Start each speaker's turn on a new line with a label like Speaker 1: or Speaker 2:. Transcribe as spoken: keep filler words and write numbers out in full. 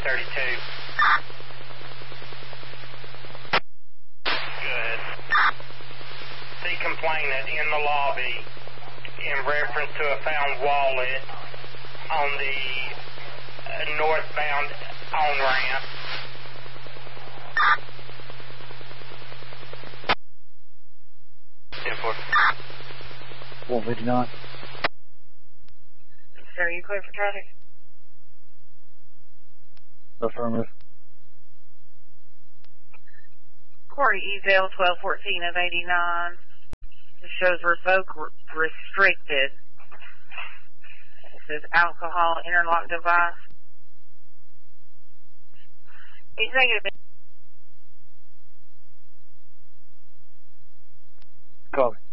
Speaker 1: thirty-two. Good. See complainant in the lobby in reference to a found wallet on the uh, northbound on-ramp. ten four.
Speaker 2: one fifty-nine.
Speaker 3: Sir, are you clear for traffic?
Speaker 2: Affirmative.
Speaker 3: Corey Ezel, twelve fourteen of eighty-nine. It shows revoke re- restricted. It says alcohol interlock device. He's negative.
Speaker 2: Copy.